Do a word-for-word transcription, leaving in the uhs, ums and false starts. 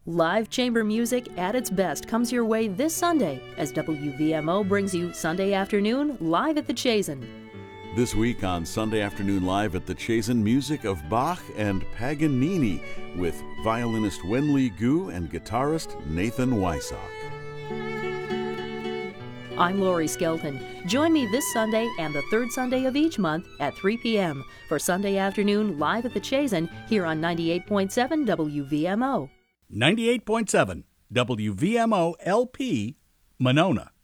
Live chamber music at its best comes your way this Sunday as W V M O brings you Sunday Afternoon Live at the Chazen. This week on Sunday Afternoon Live at the Chazen, music of Bach and Paganini with violinist Wenli Gu and guitarist Nathan Weissock. I'm Lori Skelton. Join me this Sunday and the third Sunday of each month at three p.m. for Sunday Afternoon Live at the Chazen here on ninety-eight point seven W V M O. ninety-eight point seven W V M O L P, Monona.